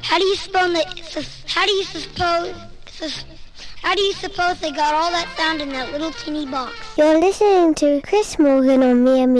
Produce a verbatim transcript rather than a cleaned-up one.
How do you suppose they, how do you suppose, how do you suppose they got all that sound in that little teeny box? You're listening to Chris Morgan on Mia